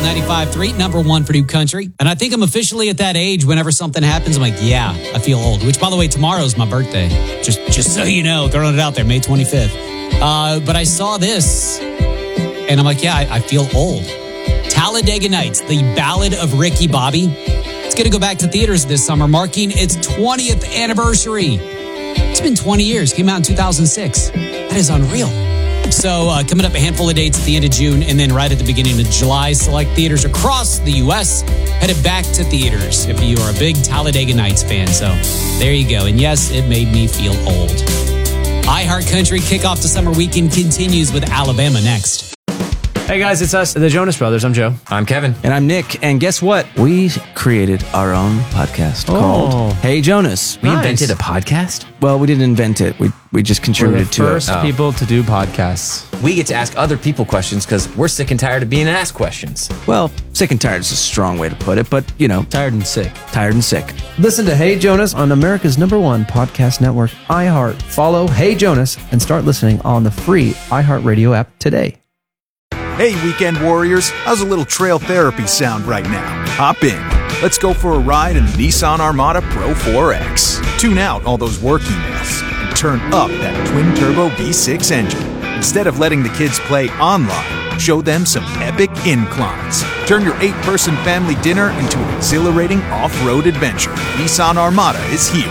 95.3, number one for New Country. And I think I'm officially at that age whenever something happens, I'm like, yeah, I feel old. Which, by the way, tomorrow's my birthday. Just so you know, throwing it out there, May 25th. But I saw this, and I'm like, yeah, I feel old. Talladega Nights, the Ballad of Ricky Bobby. It's going to go back to theaters this summer, marking its 20th anniversary. It's been 20 years. Came out in 2006. That is unreal. So coming up, a handful of dates at the end of June, and then right at the beginning of July, select theaters across the U.S. headed back to theaters if you are a big Talladega Nights fan. So there you go. And yes, it made me feel old. iHeart Country kickoff the summer weekend continues with Alabama next. Hey guys, it's us, the Jonas Brothers. I'm Joe. I'm Kevin. And I'm Nick. And guess what? We created our own podcast called Hey Jonas. We invented a podcast? Well, we didn't invent it. We just contributed to it. We're the first people to do podcasts. We get to ask other people questions because we're sick and tired of being asked questions. Well, sick and tired is a strong way to put it, but, you know. Tired and sick. Tired and sick. Listen to Hey Jonas on America's #1 podcast network, iHeart. Follow Hey Jonas and start listening on the free iHeartRadio app today. Hey, weekend warriors, how's a little trail therapy sound right now? Hop in. Let's go for a ride in the Nissan Armada Pro 4X. Tune out all those work emails and turn up that twin-turbo V6 engine. Instead of letting the kids play online, show them some epic inclines. Turn your 8-person family dinner into an exhilarating off-road adventure. Nissan Armada is here.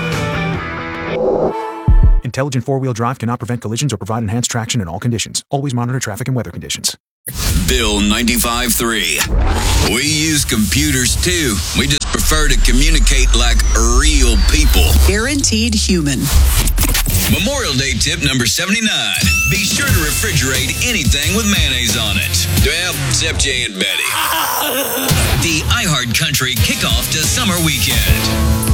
Intelligent four-wheel drive cannot prevent collisions or provide enhanced traction in all conditions. Always monitor traffic and weather conditions. Bill 95.3. We use computers too. We just prefer to communicate like real people. Guaranteed human. Memorial Day tip number 79. Be sure to refrigerate anything with mayonnaise on it. Well, except Jay and Betty. The iHeart Country kickoff to summer weekend.